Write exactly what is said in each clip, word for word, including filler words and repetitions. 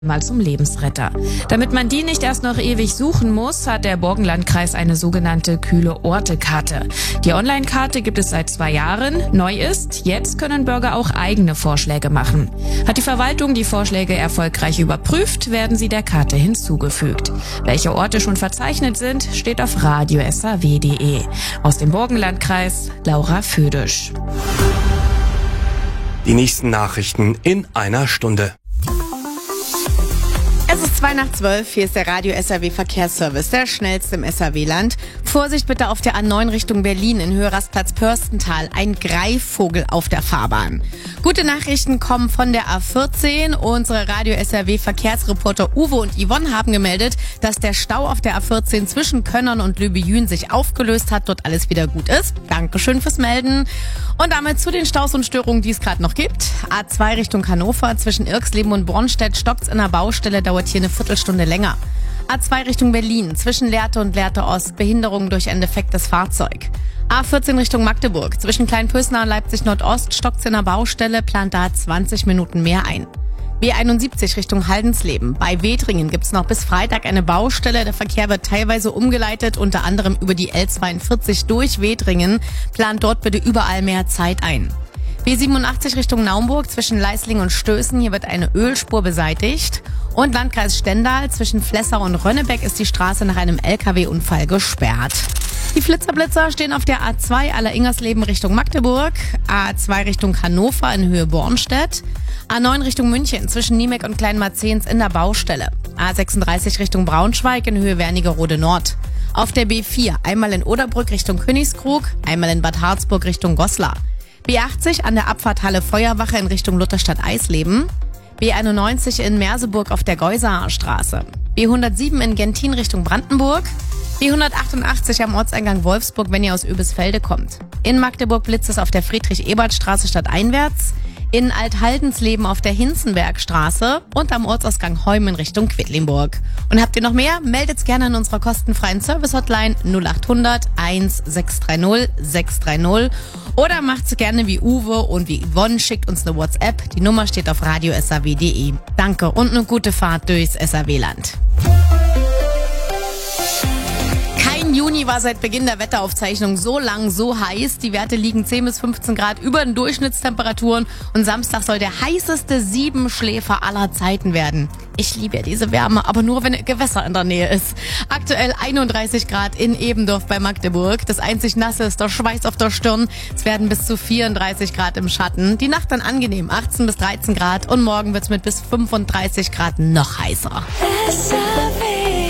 mal zum Lebensretter. Damit man die nicht erst noch ewig suchen muss, hat der Burgenlandkreis eine sogenannte Kühle-Orte-Karte. Die Online-Karte gibt es seit zwei Jahren. Neu ist, jetzt können Bürger auch eigene Vorschläge machen. Hat die Verwaltung die Vorschläge erfolgreich überprüft, werden sie der Karte hinzugefügt. Welche Orte schon verzeichnet sind, steht auf radio s a w punkt d e. Aus dem Burgenlandkreis, Laura Födisch. Die nächsten Nachrichten in einer Stunde. Es ist zwei nach zwölf, hier ist der Radio S R W Verkehrsservice, der schnellste im S R W-Land. Vorsicht bitte auf der A neun Richtung Berlin in Höhe Rastplatz Pörstental, ein Greifvogel auf der Fahrbahn. Gute Nachrichten kommen von der A vierzehn. Unsere Radio S R W Verkehrsreporter Uwe und Yvonne haben gemeldet, dass der Stau auf der A vierzehn zwischen Könnern und Löbejün sich aufgelöst hat, dort alles wieder gut ist. Dankeschön fürs Melden. Und damit zu den Staus und Störungen, die es gerade noch gibt. A zwei Richtung Hannover, zwischen Irxleben und Bornstedt stockt's in der Baustelle, dauert hier eine Viertelstunde länger. A zwei Richtung Berlin, zwischen Lehrte und Lehrte Ost, Behinderung durch ein defektes Fahrzeug. A vierzehn Richtung Magdeburg, zwischen Kleinpösner und Leipzig Nordost stockt's in der Baustelle, plant da zwanzig Minuten mehr ein. B einundsiebzig Richtung Haldensleben. Bei Wedringen gibt's noch bis Freitag eine Baustelle. Der Verkehr wird teilweise umgeleitet, unter anderem über die L zweiundvierzig durch Wedringen. Plant dort bitte überall mehr Zeit ein. B siebenundachtzig Richtung Naumburg zwischen Leisling und Stößen. Hier wird eine Ölspur beseitigt. Und Landkreis Stendal zwischen Flessau und Rönnebeck ist die Straße nach einem L K W-Unfall gesperrt. Die Flitzer-Blitzer stehen auf der A zwei Aller-Ingersleben Richtung Magdeburg, A zwei Richtung Hannover in Höhe Bornstedt, A neun Richtung München zwischen Niemek und Kleinmarzehns in der Baustelle, A sechsunddreißig Richtung Braunschweig in Höhe Wernigerode Nord. Auf der B vier einmal in Oderbrück Richtung Königskrug, einmal in Bad Harzburg Richtung Goslar. B achtzig an der Abfahrt Halle Feuerwache in Richtung Lutherstadt-Eisleben. B einundneunzig in Merseburg auf der Geusaer Straße. B hundertsieben in Gentin Richtung Brandenburg. B hundertachtundachtzig am Ortseingang Wolfsburg, wenn ihr aus Öbisfelde kommt. In Magdeburg blitzt es auf der Friedrich-Ebert-Straße stadteinwärts. In Althaldensleben auf der Hinzenbergstraße und am Ortsausgang Heum in Richtung Quedlinburg. Und habt ihr noch mehr? Meldet's gerne in unserer kostenfreien Service-Hotline null achthundert eins sechs drei null sechs drei null oder macht's gerne wie Uwe und wie Yvonne, schickt uns eine WhatsApp. Die Nummer steht auf radio s a w punkt d e. Danke und eine gute Fahrt durchs S R W-Land. Kein Juni war seit Beginn der Wetteraufzeichnung so lang so heiß. Die Werte liegen zehn bis fünfzehn Grad über den Durchschnittstemperaturen und Samstag soll der heißeste Siebenschläfer aller Zeiten werden. Ich liebe ja diese Wärme, aber nur wenn ein Gewässer in der Nähe ist. Aktuell einunddreißig Grad in Ebendorf bei Magdeburg. Das einzig Nasse ist der Schweiß auf der Stirn. Es werden bis zu vierunddreißig Grad im Schatten. Die Nacht dann angenehm, achtzehn bis dreizehn Grad und morgen wird's mit bis fünfunddreißig Grad noch heißer. S R W.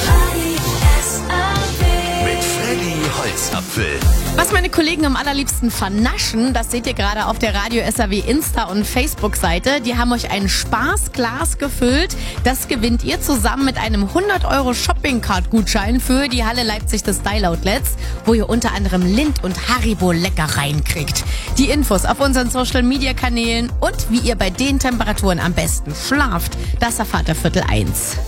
Holzapfel. Was meine Kollegen am allerliebsten vernaschen, das seht ihr gerade auf der Radio S R W Insta- und Facebook-Seite. Die haben euch ein Spaßglas gefüllt. Das gewinnt ihr zusammen mit einem hundert Euro Shopping-Card-Gutschein für die Halle Leipzig des Style-Outlets, wo ihr unter anderem Lind und Haribo Leckereien kriegt. Die Infos auf unseren Social-Media-Kanälen und wie ihr bei den Temperaturen am besten schlaft, das erfahrt ihr Viertel eins.